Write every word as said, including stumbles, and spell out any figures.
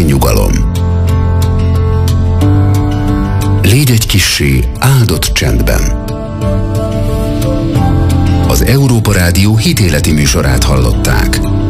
nyugalom. Légy egy kissé áldott csendben. Az Európa Rádió hitéleti műsorát hallották.